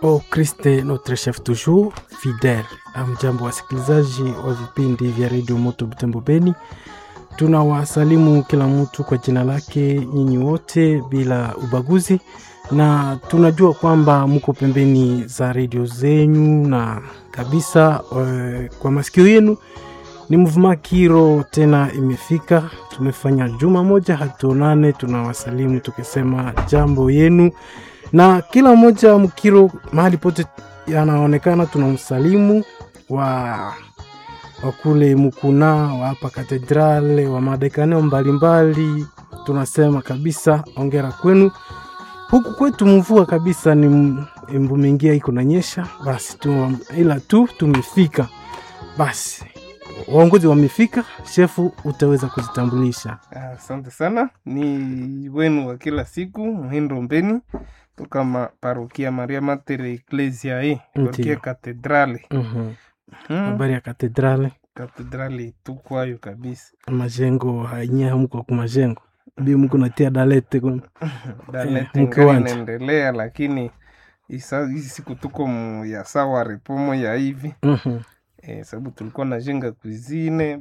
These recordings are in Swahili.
Oh Christ notre chef toujours fidèle. Amjambo wasikilizaji wa vipindi vya Radio Moto Butembo Beni. Tunawasalimu kila mtu kwa jina lake, nyinyi wote bila ubaguzi, na tunajua kwamba mko pembeni za radio zenyu na kabisa kwa masikio yenu ni Mouvement Kiro tena imefika. Tumefanya juma moja hatuonane, tunawasalimu tukisema jambo yenu, na kila mmoja mkiro mahali pote yanaonekana tunamsalimu wa kule Mukuna, wa hapa katedrale, wa madekaneo mbalimbali. Tunasema kabisa ongera kwenu. Huku kwetu mvua kabisa ni mbumengia iko nanyesha, basi ila tu tumefika. Basi waongozi wamefika, shefu utaweza kuzitambulisha. Asante sana, ni wenu wa kila siku Muhindo Mbeni toka parokia Maria Mater Ecclesiae, parokia katedrale. Habari ya katedrale. Katedrale tukwayo kabisa. Majengo hainyaa mko kwa majengo. Bi mko natia dalete kwa dalete inaendelea, lakini hizi siku tuko ya sawa repomo ya hivi. Sababu tulikuwa na jenga cuisine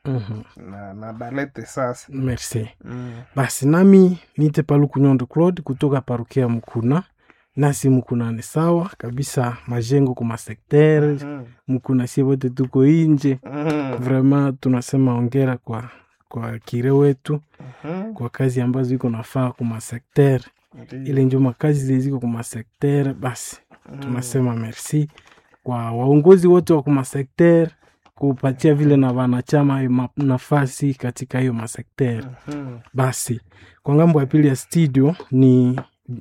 na dalete sasa. Merci. Basi nami nite Paluku Nyondo Claude kutoka parokia Mukuna. Nasi Mukuna ni sawa kabisa, majengo kwa sektere. Mukuna si wote tuko nje. Vraiment tunasema ongera kwa kire wetu kwa kazi ambazo iko nafaa kwa sektere. Ile ndio makazi ziko kwa sektere. Basi tunasema merci kwa waongozi wote wa kwa sektere kupatia vile na wanachama nafasi katika hiyo masektere. Basi kwa ngambo ya pili ya studio ni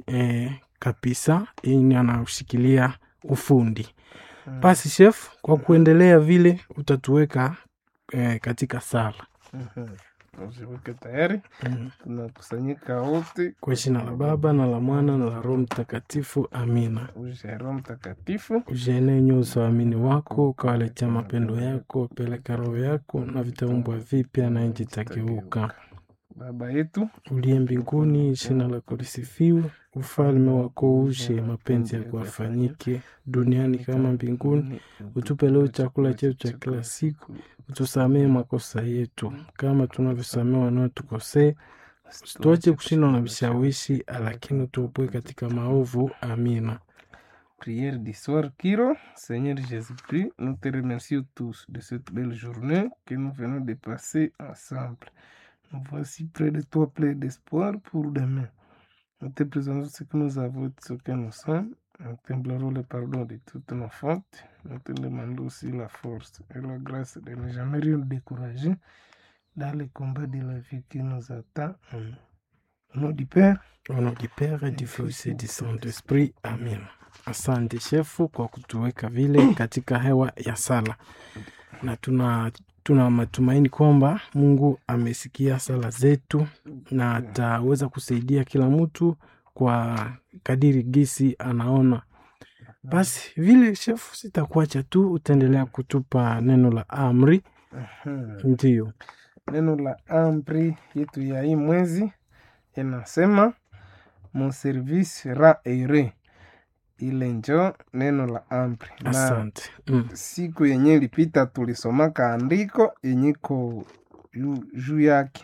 kabisa yeye anashikilia ufundi. Basi chef, kwa kuendelea vile utatuweka katika sala. Usiweke tayari. Tunakusanyika wote kwa jina la Baba na la Mwana na la Roho Mtakatifu. Amina. Uje Roho Mtakatifu, ujene nyuso amini wako, ukawaletea mapendo yako, peleka roho yako na vitaumbwa vipya na nchi itageuka. Baba yetu uliye mbinguni, jina lako lisifiwe, ufalme wako uje, mapenzi yako yafanyike duniani kama mbinguni. Utupe leo chakula chetu cha kila siku, utusamee makosa yetu kama tunavyosamehe wanaotukosea, usituache kushindwa na vishawishi, lakini utuopoe katika maovu. Amina. Prière du soir Kiro. Seigneur Jésus-Christ, nous te remercions tous de cette belle journée que nous venons de passer ensemble. Nous voici près de toi, plein d'espoir pour demain. Nous te présentons ce que nous avons et ce que nous sommes. Nous t'implorons le pardon de toutes nos fautes. Nous te demandons aussi la force et la grâce de ne jamais rien décourager dans le combat de la vie qui nous attend. Au nom du Père, et du Fils et du Saint-Esprit. Amen. Asante shefu kwa kutuweka vile katika hewa ya sala. Na tuna matumaini kwamba Mungu amesikia sala zetu na ataweza kusaidia kila mtu kwa kadiri gisi anaona. Basi vile shefu, sitakuacha tu, utaendelea kutupa neno la amri. Ndiyo. Neno la amri yetu ya hii mwezi inasema mon service ra ere. Ile njo neno la amri. Asante. Siku yenye lipita tulisoma kaandiko yenyiko juu yake.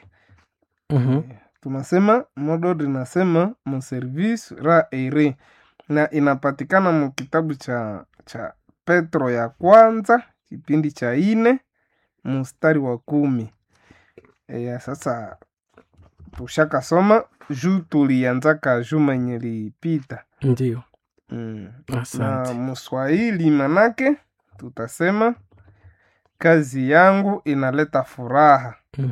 Tunasema modod nasema mon service ra ere, na inapatikana mu kitabu cha Petro ya kwanza kipindi cha 4 mstari wa 10. Sasa tushaka soma juu tulianzaka juma yenye lipita. Ndiyo. Asante. Na Mswahili manake tutasema kazi yangu inaleta furaha.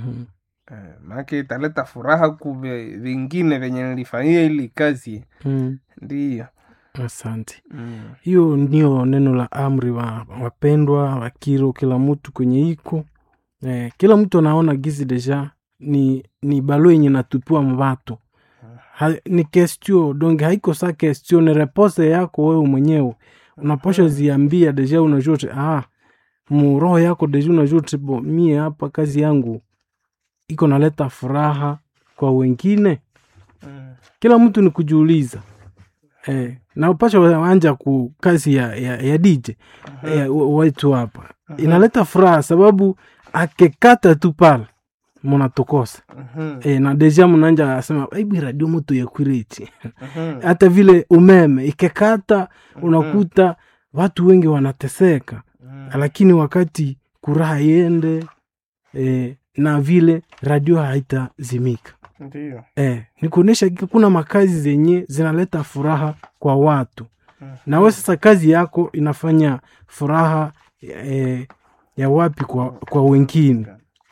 Manake italeta furaha kuwe vingine venye nilifanyia ili kazi. Ndiyo. Asante. Hiyo ndio neno la amri wapendwa wa Kiro, kila mtu kwenye iko. Kila mtu anaona gizi deja ni balo yenye natupua mbato. Ni question, donc haiko sa question, ni repose yako wewe mwenyewe. Unaposha ziambia deja unajua muroho yako deja unajua mie hapa kazi yangu iko naleta furaha kwa wengine. Kila mtu ni kujiuliza na upasha wanja ku kazi ya DJ wetu hapa. Inaleta furaha sababu akekata tu pale munatokosa. Na deja munanja asema aibu radio moto ya kwireti. Hata vile umeme ikekata unakuta watu wengi wanateseka. Lakini wakati kuraha yende na vile radio haitazimika. Ndio. Ni kuonesha kuna makazi zenye zinaleta furaha kwa watu. Na wewe sasa kazi yako inafanya furaha ya wapi kwa wengine.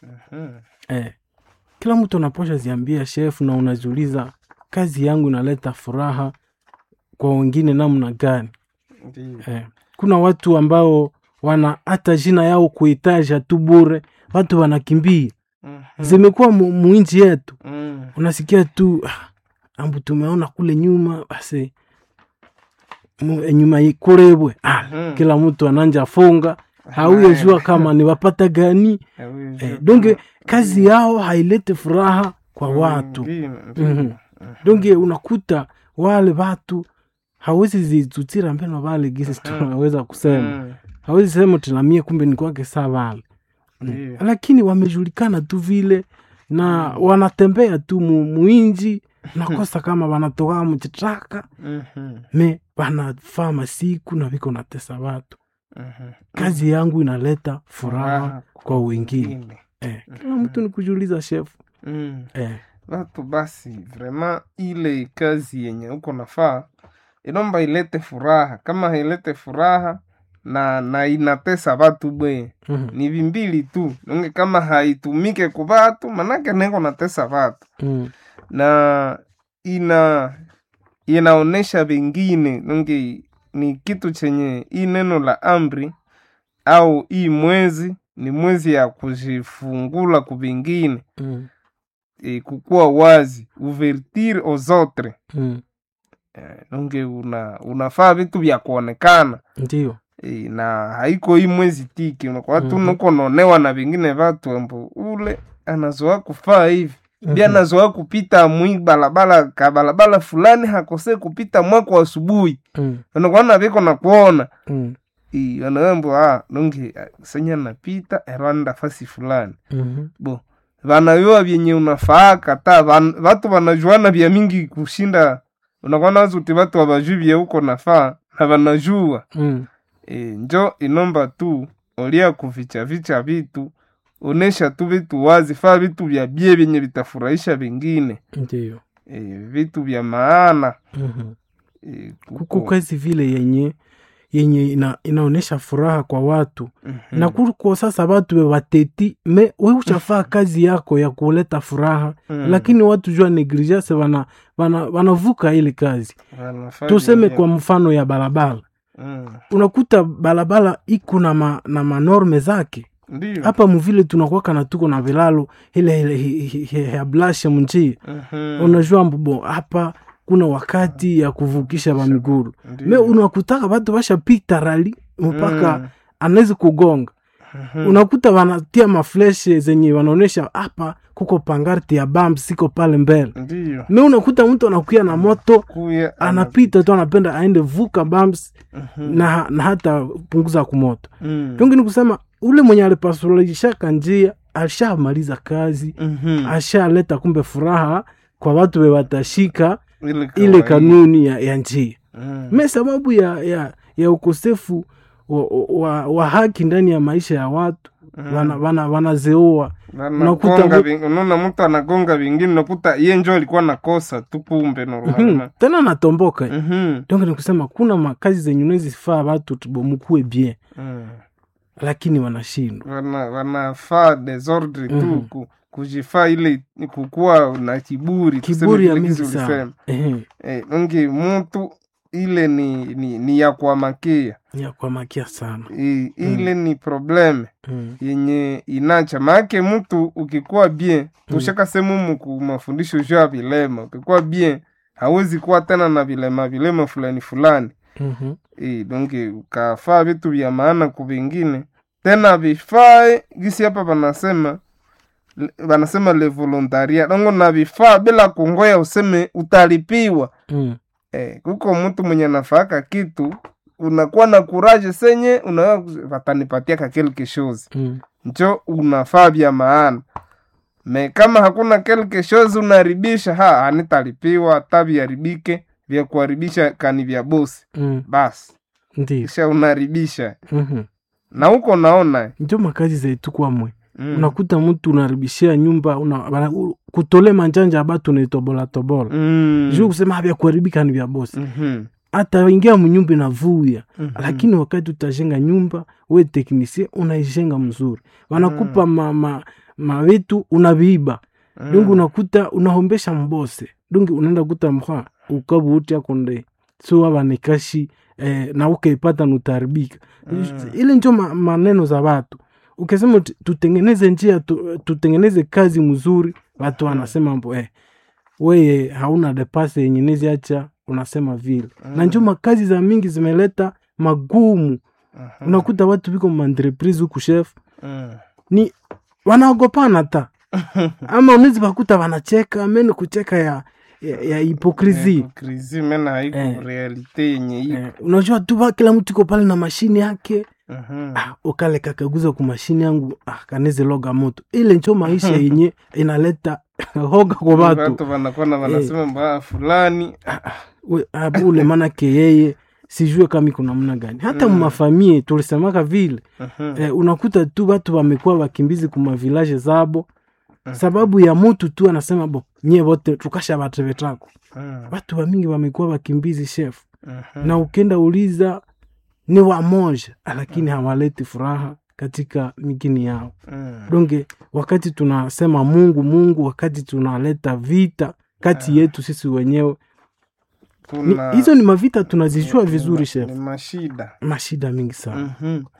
Kila mtu anaposha ziambia chef na unajiuliza kazi yangu inaleta furaha kwa wengine namna gani? Kuna watu ambao wana hata jina yao kuitaja tu bure, watu wanakimbia. Zimekuwa muinchi yetu. Unasikia tu ambu tumeona kule nyuma basi nyuma ikurebwe. Kila mtu ananja funga, hauyejua kama ni wapata gani. Donge kazi yao hailete furaha kwa watu. Donge unakuta wale watu hawezi zitutira mbeno wale gisi tunaweza kusema. Hawezi sema tunamie kumbe ni kwake saa wale. Lakini wamejulikana tu vile na wanatembea tu muinji nakosa kama wanatoka mchitaka. Me wanafaa masiku na viko natesa watu. Kazi yangu inaleta furaha kwa wengine. Kila mtu ni kujiuliza chef. Watu basi vraiment ile kazi yenye uko nafaa inomba ilete furaha. Kama hailete furaha na inatesa watu bwe. Ni vimbili tu. Nunge kama haitumike kwa watu manake nengo natesa watu. Na inaonesha vingine. Nunge ni kitu chenye hii neno la amri au hii mwezi ni mwezi ya kujifungula kuvingine. Kukua wazi, ouverture aux autres. Nunge unafaa vitu vya kuonekana. Ndio. Na haiko hii mwezi tiki. Unakuwa tu nuko nonewa na vingine watu ambu ule anazoa kufaa hivi. Bia anazoa kupita mwi balabala fulani hakose kupita mwako wa asubuhi. Unakuwa na viko na kuona. Wanaambu nunge senya napita eranda fasi fulani. Bo wanayua vyenye unafaa kata watu wanajuana vya mingi kushinda. Unakuwa nazo uti watu wabajui vya uko nafaa na wanajua. Njo inomba tu olia kuficha vitu onesha tu vitu wazi, faa vitu vya bie vyenye vitafurahisha vingine. Ndio. Vitu vya maana. Kuko kazi vile yenye inaonesha furaha kwa watu. Na kuko sasa watu wateti me wewe uchafaa kazi yako ya kuleta furaha. Lakini watu jua negligence wanavuka ile kazi. Tuseme kwa mfano ya barabara. Unakuta barabara iko na manorme zake. Hapa mvile tunakuwa na tuko na vilalo ile ya blashe mnjia. Unajua mbo hapa kuna wakati ya kuvukisha wa miguru. Me unakutaka watu washa pita rali mpaka anaweza kugonga. Unakuta wanatia mafleshe zenye wanaonesha hapa kuko pangarti ya bump siko pale mbele. Me unakuta mtu anakuya na moto anapita tu anapenda aende vuka bumps na hata punguza kumoto. Tungi ni kusema ule mwenye alipasulisha kanjia alishamaliza kazi. Ashaleta kumbe furaha kwa watu watashika ile kanuni ya njia. Me sababu ya ukosefu wa haki ndani ya maisha ya watu wanazeoa. Unaona mtu anagonga vingine unakuta yeye ndio alikuwa nakosa tu kumbe normal. Tena natomboka. Donc ni kusema kuna makazi zenye unazifaa watu tubomukue bien. Lakini wanashindwa. Wanafaa desordre tu kujifaa ile kukua na kiburi ya mingi sana. Nungi mtu ile ni ya kuamakia. Ni ya kuamakia sana. Ile ni probleme yenye inacha. Maake mtu ukikuwa bien, tushaka semu mafundisho juu ya vilema. Ukikuwa bien, hawezi kuwa tena na vilema fulani. Donge ukafaa vitu vya maana kuvingine. Tena vifae, gisi hapa wanasema le volontaria. Dongo na vifaa bila kungoya useme utalipiwa. kuko mtu mwenye nafaka kitu unakuwa na courage senye unaweza watanipatia quelque chose njo unafaa vya maana. Me kama hakuna quelque chose unaribisha anitalipiwa tabi haribike vya kuharibisha kani vya bosi basi Ndiyo. kisha unaribisha na huko naona ndio makazi zetu kwa mwe unakuta mtu unaribishia nyumba kutole manjanja abatu na tobola juu kusema vya kuharibika ni vya bosi hata ingia mnyumba na vuya lakini wakati utajenga nyumba we teknisie unaijenga mzuri wanakupa mavitu unaviiba dungu unakuta unahombesha mbose dungu unaenda kuta mkwa ukabu uti akonde so wabanekashi na ukaipata nutaribika ile njo maneno za watu ukisema tutengeneze njia tutengeneze kazi mzuri watu wanasema mbo weye hauna depase yenye nezi acha unasema vile na njo makazi za mingi zimeleta magumu unakuta watu biko ma-entreprise huku chef ni wanaogopana ta ama unezi bakuta wanacheka meni kucheka ya hipokrisi mena haiko realite yenye unajua tu kila mtu iko pale na mashini yake ukale kakaguza ku mashini yangu kaneze loga moto ile ncho maisha yenye inaleta hoga kwa watu wanakuwa wanasema mbaya fulani ule manake yeye sijue kama iko namna gani hata mafamie tulisemaka vile unakuta tu watu wamekuwa wakimbizi kuma village zabo sababu ya mtu tu anasema nye wote tukasha batrevetako watu wa mingi wamekuwa wakimbizi chef na ukenda uliza ni wamoja lakini hawaleti furaha katika migini yao donge wakati tunasema Mungu wakati tunaleta vita kati yetu sisi wenyewe hizo ni mavita tunazijua vizuri chef ni mashida mingi sana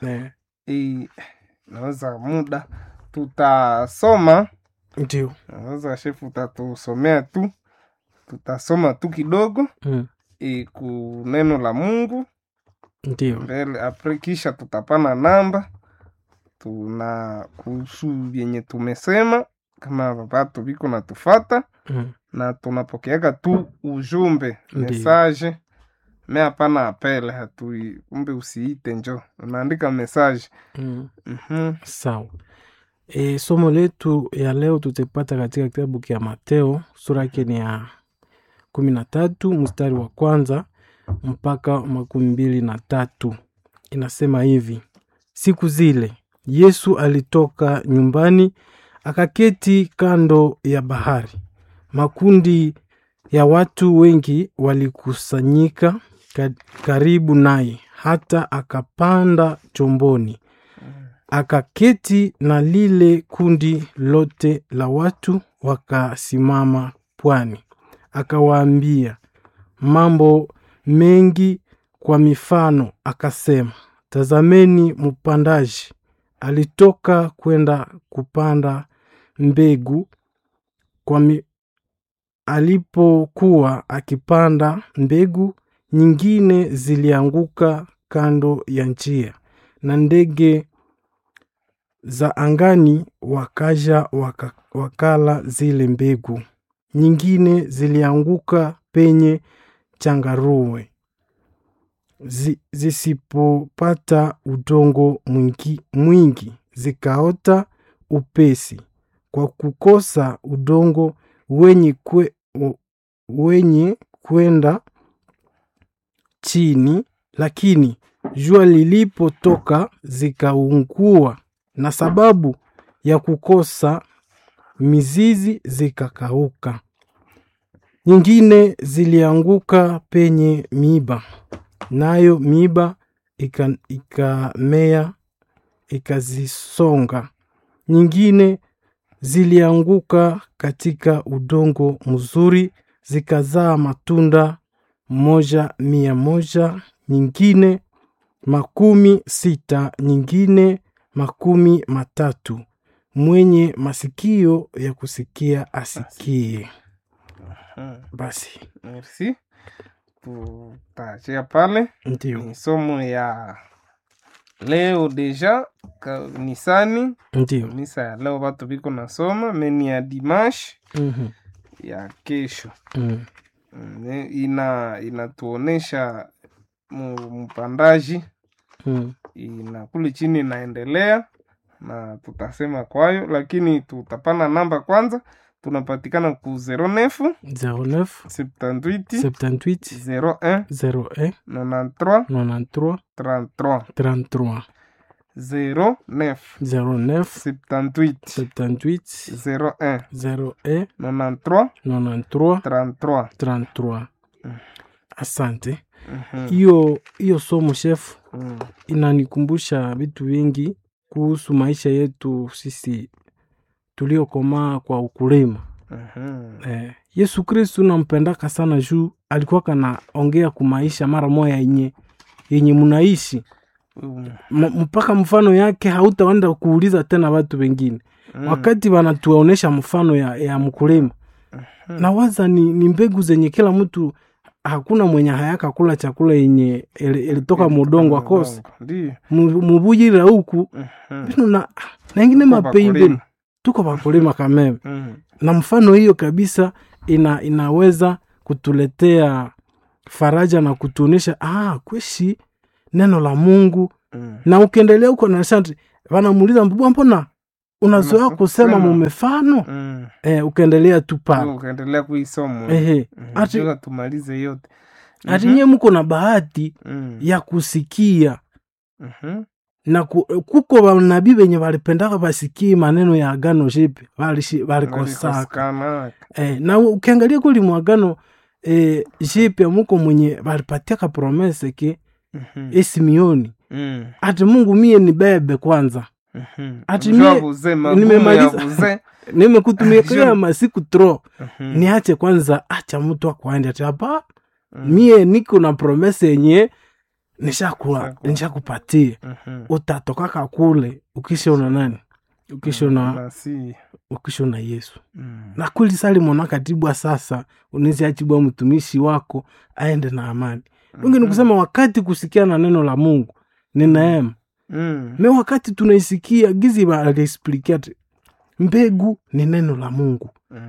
naweza muda tutasoma ndio naweza chef utatusomea tu tutasoma tu kidogo ku neno la Mungu ndio mbele apre kisha tutapana namba tuna kuhusu yenye tumesema kama watu biko na tufata na tunapokeaga tu ujumbe message me hapana apele hatui umbe usiite njo unaandika message sawa somo letu ya leo tutapata katika kitabu kia Mateo sura yake ni ya 13 mstari wa kwanza mpaka 23 inasema hivi: siku zile Yesu alitoka nyumbani akaketi kando ya bahari. Makundi ya watu wengi walikusanyika karibu naye, hata akapanda chomboni akaketi, na lile kundi lote la watu wakasimama pwani. Akawaambia mambo mengi kwa mifano, akasema, tazameni mpandaji alitoka kwenda kupanda mbegu. Alipokuwa akipanda mbegu, nyingine zilianguka kando ya njia, na ndege za angani wakaja wakala zile mbegu. Nyingine zilianguka penye changaruwe, zisipopata udongo mwingi zikaota upesi, kwa kukosa udongo wenye kwenda chini. Lakini jua lilipotoka zikaungua, na sababu ya kukosa mizizi zikakauka. Nyingine zilianguka penye miiba, nayo miiba ikamea ikazisonga. Nyingine zilianguka katika udongo mzuri, zikazaa matunda, 100, nyingine 60, nyingine 30. Mwenye masikio ya kusikia asikie. Basi merci, tutachia pale. Ndio somo ya leo deja kanisani. Ndio misa ya leo watu biko nasoma meni ya dimash ya kesho. inatuonesha mpandaji kule chini inaendelea na tutasema kwayo, lakini tutapana namba kwanza. Tunapatikana ku 09 78 01 93 33 09 78 01 93 33. Asante. Hiyo somo chef inanikumbusha vitu vingi kuhusu maisha yetu sisi tuliokomaa kwa ukulima. Yesu Kristo nampendaka sana juu alikuwa kanaongea kumaisha mara moja yenye munaishi. Mpaka mfano yake hautaenda kuuliza tena watu wengine. Wakati wanatuonesha mfano ya mkulima. Na waza ni mbegu zenye kila mtu, hakuna mwenye hayaka kula chakula yenye ilitoka mudongo akosa. Mubujira huku binu na ingine mapeimbeni tuko wakulima kameme. Na mfano hiyo kabisa inaweza kutuletea faraja na kutuonesha kweshi neno la Mungu. Na ukiendelea huko na shanti wanamuuliza mbona unazoea kusema mumefano? Ukiendelea tu pale, ukiendelea kuisoma ati tumalize yote. Ati nyie mko na bahati ya kusikia. Na kuko wanabii wenye walipendaka basikie maneno ya agano jipi walikosaka. Na ukiangalia kuli mwagano jipi muko mwenye walipatia ka promese ke Simeoni. Ati Mungu mie ni bebe kwanza. Ati mie nimemaliza nimekutumia kwa masiku tro. Niache kwanza, acha mtu akwaende. Ati hapa mie niko na promese yenye nishakupatia. Utatoka kule ukishaona nani? Ukishaona Yesu. Na kuli sali mwana katibwa sasa unezi achibwa mtumishi wako aende na amani. Wengine kusema wakati kusikia na neno la Mungu ni neema. Me wakati tunaisikia gizi ba aliexplikia mbegu ni neno la Mungu.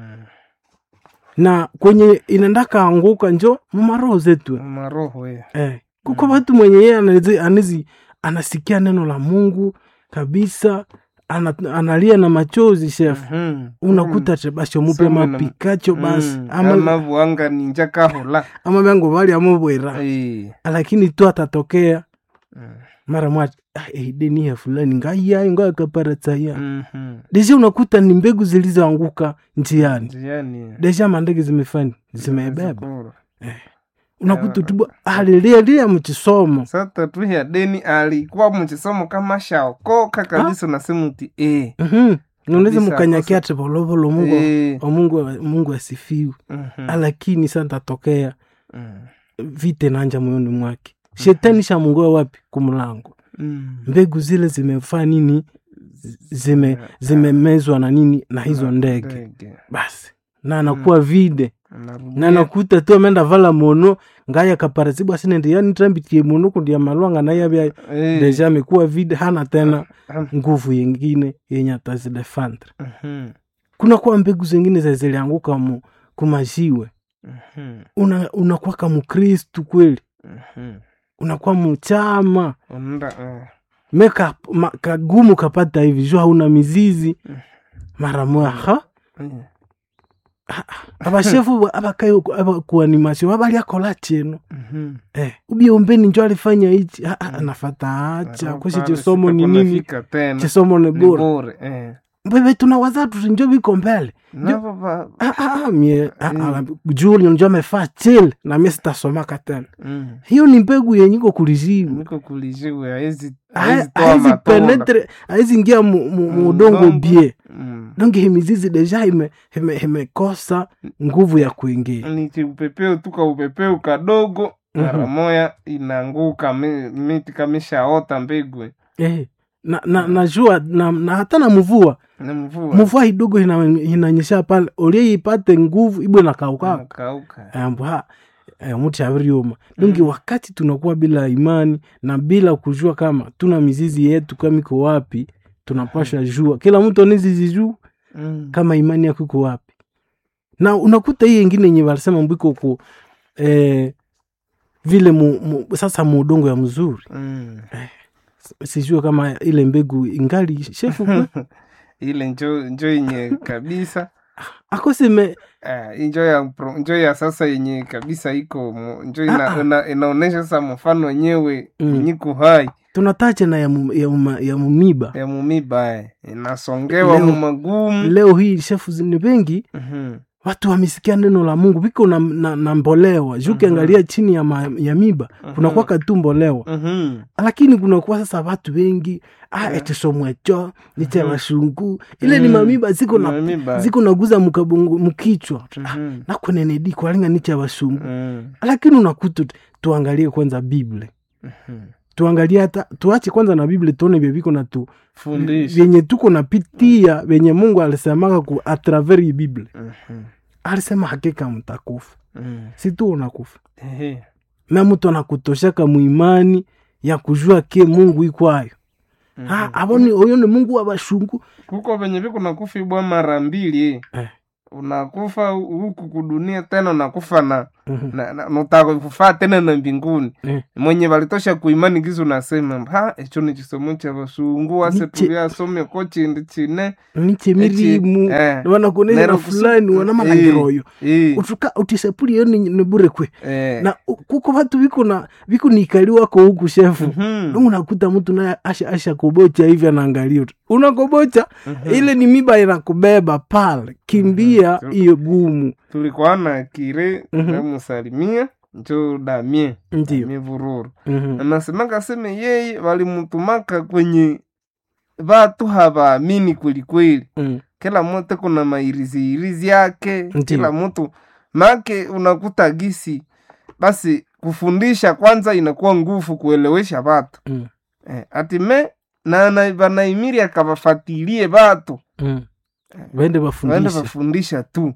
Na kwenye inendaka anguka njo maroho zetu. Kuko watu mwenye yeye anasikia neno la Mungu kabisa, analia na machozi chef. Unakuta tebasho mupe mapikacho basi ama buanga ninja kahola ama bango bali amobwera. Lakini tu atatokea mara moja deni ya fulani ngaya ngoa kaparata ya. Deja unakuta ni mbegu zilizoanguka njiani. Deja mandege zimefanya zimebeba. Unakuta tu alilia mchisomo. Sasa tu ya deni alikuwa mchisomo kama shaokoka kabisa na sema uti unaweza mkanyakia tebolo Mungu asifiwe. Lakini sasa tatokea vite nanja moyoni mwake. Shetani shamungoa wapi? Kumlango. Mbegu zile zimefanya nini? Zimemezwa na nini na hizo ndege. Basi na anakuwa vide. Na nakuta tu ameenda vala mono ngaya kaparasibu asine ndi yani trambitie mono kundia malwanga na yabya deja amekuwa vide, hana tena nguvu nyingine yenye atazidefendre. Kuna kwa mbegu zingine zilianguka kumajiwe. Unakuwa kama Kristo kweli. Unakuwa mchama. Meka kagumu kapata hivi jua una mizizi mara moja. Abashefu abakayo kwa animation babali akola cheno. Ubiombeni njo alifanya hichi anafuata acha kwa chisomo ni nini? Chisomo ni bora. Bebe tunawaza tu njo biko mbele. Mie Julie njo amefaa chill na mimi sitasoma tena. Hiyo ni mbegu yenye iko kulijibu. Niko kulijibu haizi penetre, haizi ingia mudongo bie. Donc mizizi deja imekosa nguvu ya kuingia. Ni upepeo tuka upepeo kadogo mara moja inaanguka miti kameshaota mbegu. Na jua na hata na mvua. Mvua kidogo inanyesha pale, ole ipate nguvu ibwe na kauka. Ambwa mti avrioma. Donc wakati tunakuwa bila imani na bila kujua kama tuna mizizi yetu kama iko wapi, tunapasha jua. Kila mtu anizi juu kama imani yako iko wapi. Na unakuta hii ingine yenye walisema mbiko ku vile sasa muudongo ya mzuri. Sijue kama ile mbegu ingali shefu kwa ile njo yenye kabisa akoseme njo ya sasa yenye kabisa iko njo inaonesha sasa mfano wenyewe niko hai. Tunatacha na ya mumiba inasongewa magumu. Leo hii shefu ni wengi watu wamesikia neno la Mungu biko na mbolewa juke angalia chini ya miba kuna kwa katu mbolewa lakini kuna kwa sasa watu wengi etesomwecho niche washungu ile ni mamiba ziko naguza mkichwa na kwenenedi kwa linga niche washungu lakini unakuta tuangalie kwanza Biblia tuangalie hata tuache kwanza na Biblia tuone bibiko na tu fundisha venye tuko napitia venye Mungu alisemaka ku a travers Biblia. Alisema hakika mtakufa. Si tu unakufa. Na mtu anakutoshaka muimani ya kujua ke Mungu iko hayo. Aboni oyo ni Mungu wabashungu. Kuko venye viko nakufa ibwa mara mbili. Unakufa huku kudunia tena unakufa na nutakufa tena na mbinguni. Mwenye walitosha kuimani gizo nasema echo ni chisomo cha basungu wase tulia some ko chindi chine niche mirimu wanakuonesha fulani wana malangiroyo utuka utisepuli yo ni bure kwe na kuko watu viko nikaliwa kwa huku shefu unakuta mtu naye asha kubocha hivi anaangalia unakobocha ile ni miba inakubeba pale kimbia hiyo gumu. Tulikuwa na kire musalimia njo Damien Vururu anasemaka seme yeye walimutumaka kwenye watu hawaamini kweli kila mtu kuna mairizi yake kila mtu make unakuta gisi basi kufundisha kwanza inakuwa nguvu kuelewesha watu atime na wanaimiri akawafatilie watu wende bafundisha tu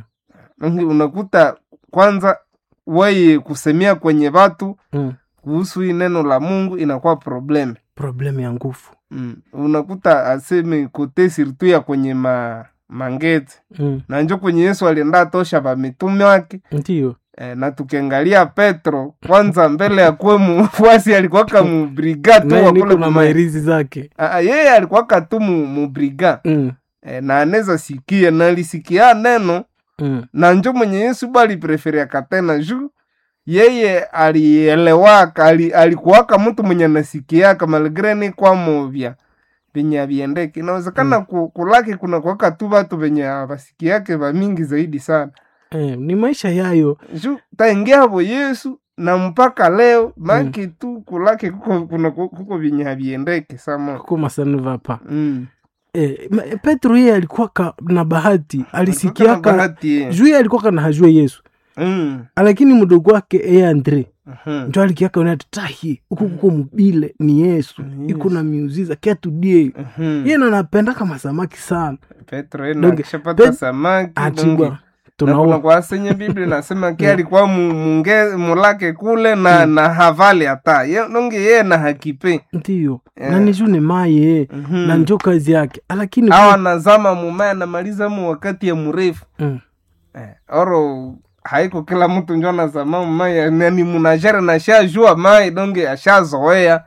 unakuta kwanza weye kusemea kwenye watu kuhusu neno la Mungu inakuwa problem ya nguvu. Unakuta aseme kote sirtu ya kwenye mangete na njo kwenye Yesu alienda tosha ba mitume wake ndio na tukiangalia Petro kwanza mbele ya kuwe mfuasi alikuwa kama brigade wa kule na mairizi zake yeye alikuwa katumu mu brigade na aneza sikia na alisikia neno na njo mwenye Yesu bali preferia katena juu yeye alielewaka alikuwaka mtu mwenye anasikiaka malgreni kwa movya venye aviendeke inawezekana kulaki kuna kuwaka tu watu venye avasikiake va mingi zaidi sana ni maisha yayo juu taingia hapo Yesu na mpaka leo maki tu kulaki kuko venye aviendeke sama kuko masanu vapa Petro yeye alikuwa na bahati alisikiaka juu yeye alikuwa na hajua Yesu lakini mdogo wake Andre ndio alikiaka unatatahi huko kuko mbile ni Yesu iko na miujiza kiatu die yeye anapenda kama samaki sana Petro yeye akishapata samaki atibwa tunaona kwa senye Biblia nasema kia alikuwa mulake kule na havali hata yeye na hakipe ndio na nijune maye na ndio kazi yake lakini hawa nazama mumaya na maliza mu wakati ya mrefu oro haiko kila mtu njoo nazama mumaya ni munajere na shajua mai donge ashazoea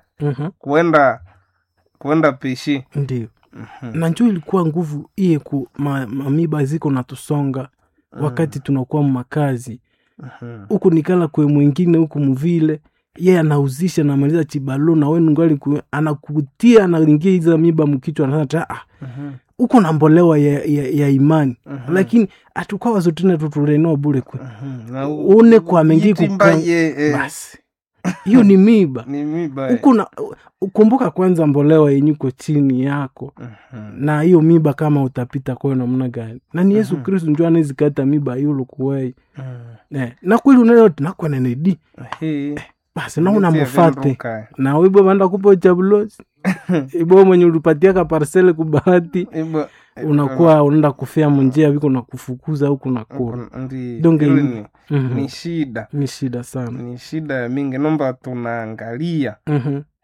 kuenda peshi ndio na njoo ilikuwa nguvu iye ku mamiba ziko na tusonga wakati tunakuwa makazi huku nikala kwe mwingine huku mvile yeye anauzisha na maliza chibalo na wewe ngali anakutia anaingia hizo miba mkichwa anataka huko na mbolewa ya imani lakini atakuwa wazotuna tutuleno bure kwe une kwa mengi basi hiyo ni miba huko na ukumbuka kwanza mbolewa yenyuko chini yako na hiyo miba kama utapita kwa namna gani na ni Yesu Kristo ndio anazikata miba hiyo kuwai na kweli unayo tunakwa na nedi basi na unamfuate na wewe banda kupo chabulosi ibo mwenye ulipatia ka parcelle kubahati unakuwa unaenda kufia munjia biko na kufukuza huko na kura donge ni shida sana ni shida mingi nomba tunaangalia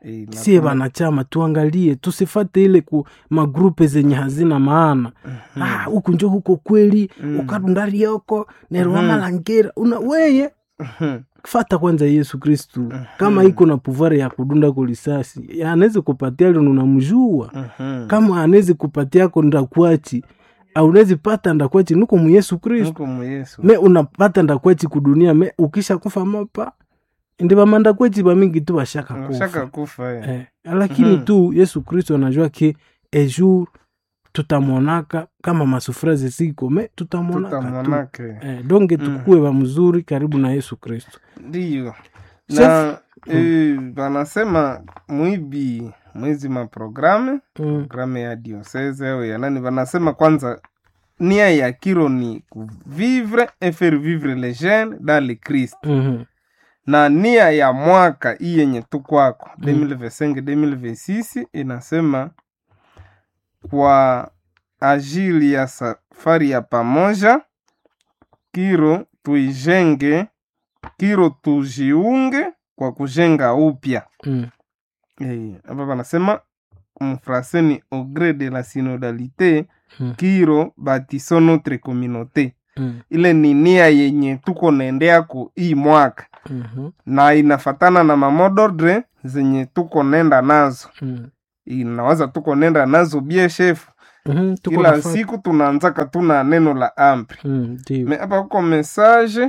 sie wanachama tuangalie, tusifate ile ku magrupe zenye hazina maana. Huku njo huko kweli ukadundari yoko nerwa malangera weye fata kwanza Yesu Kristu. Kama iko na pouvoir ya kudunda kolisasi, anaweza kupatia ile unamjua. Kama anaweza kupatia ko ndakwachi, au unaweza pata ndakwachi nuko mu Yesu Kristu. Me unapata ndakwachi kudunia, me ukisha kufa mapa ndiba manda kwechi ba mingi tu bashaka kufa. Lakini tu Yesu Kristo anajua ke ejour tutamonaka kama masufraze siko me tutamonaka. Donge tukue ba mzuri karibu na Yesu Kristo. Ndio. Na wanasema muibi mwezi maprograme programe ya diocese au ya nani, wanasema kwanza nia ya Kiro ni vivre et faire vivre les jeunes dans le Christ. Na nia ya mwaka hii yenye tukwako 2025-2026 inasema kwa ajili ya safari ya pamoja Kiro tuijenge, Kiro tujiunge kwa kujenga upya. Hapa wanasema mfrase ni au gré de la synodalité Kiro bâtissons notre communauté. Ile ni nia yenye tuko naendea ku hii mwaka. Na inafatana na mamodordre zenye tuko nenda nazo. Inawaza tuko nenda nazo bie chef. Kila siku tunaanzaka tuna neno la ampri. Me hapa kuko message.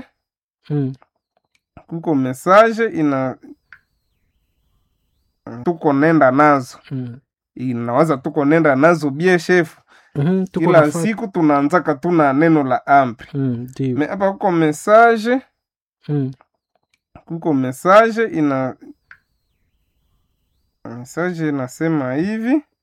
Kuko message ina tuko nenda nazo. Inawaza tuko nenda nazo bie chef. Kila siku tunaanzaka tuna neno la ampri. Me hapa kuko message. Kuko message ina message inasema hivi.